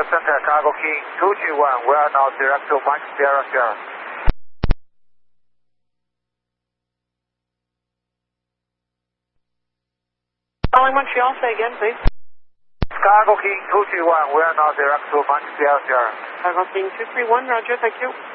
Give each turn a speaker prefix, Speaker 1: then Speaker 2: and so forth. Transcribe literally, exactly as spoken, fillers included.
Speaker 1: Center, Cargo King two two one, we are now direct to Mike Sierra Sierra.
Speaker 2: Calling Montreal, say again, please.
Speaker 1: Cargo King two two one, we are now direct to Mike Sierra Sierra.
Speaker 2: Cargo King two three one, roger, thank you.